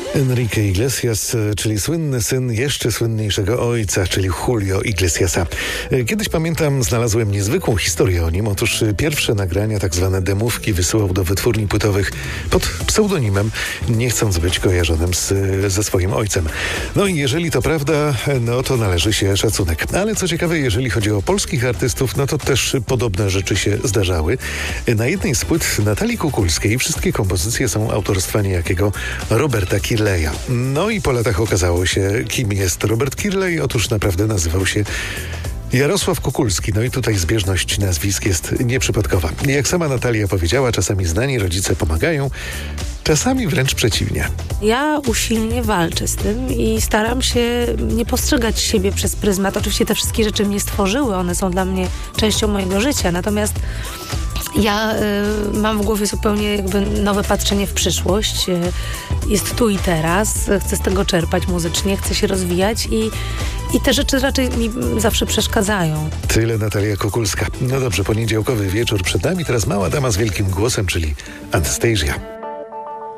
Enrique Iglesias, czyli słynny syn jeszcze słynniejszego ojca, czyli Julio Iglesiasa. Kiedyś, pamiętam, znalazłem niezwykłą historię o nim. Otóż pierwsze nagrania, tak zwane demówki, wysyłał do wytwórni płytowych pod pseudonimem, nie chcąc być kojarzonym ze swoim ojcem. No i jeżeli to prawda, no to należy się szacunek. Ale co ciekawe, jeżeli chodzi o polskich artystów, no to też podobne rzeczy się zdarzały. Na jednej z płyt Natalii Kukulskiej wszystkie kompozycje są autorstwa niejakiego Roberta Kirleya. No i po latach okazało się, kim jest Robert Kirley. Otóż naprawdę nazywał się Jarosław Kukulski. No i tutaj zbieżność nazwisk jest nieprzypadkowa. Jak sama Natalia powiedziała, czasami znani rodzice pomagają, czasami wręcz przeciwnie. Ja usilnie walczę z tym i staram się nie postrzegać siebie przez pryzmat. Oczywiście te wszystkie rzeczy mnie stworzyły, one są dla mnie częścią mojego życia, natomiast ja mam w głowie zupełnie jakby nowe patrzenie w przyszłość. Jest tu i teraz. Chcę z tego czerpać muzycznie, chcę się rozwijać i te rzeczy raczej mi zawsze przeszkadzają. Tyle Natalia Kukulska. No dobrze, poniedziałkowy wieczór przed nami. Teraz mała dama z wielkim głosem, czyli Anastasia.